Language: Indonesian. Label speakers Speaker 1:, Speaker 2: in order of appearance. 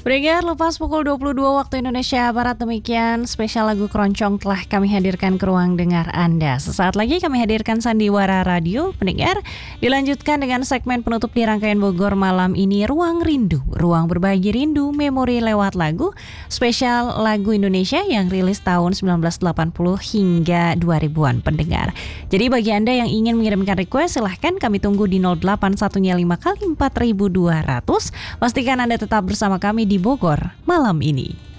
Speaker 1: Pendengar, lepas pukul 22 waktu Indonesia Barat, demikian spesial lagu Keroncong telah kami hadirkan ke ruang dengar Anda. Sesaat lagi kami hadirkan Sandiwara Radio. Pendengar, dilanjutkan dengan segmen penutup di rangkaian Bogor malam ini, Ruang Rindu. Ruang berbagi rindu, memori lewat lagu. Spesial lagu Indonesia yang rilis tahun 1980 hingga 2000-an, pendengar. Jadi bagi Anda yang ingin mengirimkan request, silahkan kami tunggu di 0815 kali 4200. Pastikan Anda tetap bersama kami di Bogor malam ini.